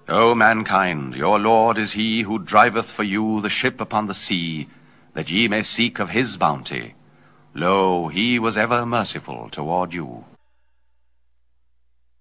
O mankind, your Lord is he who driveth for you the ship upon the sea, that ye may seek of his bounty. Lo, he was ever merciful toward you.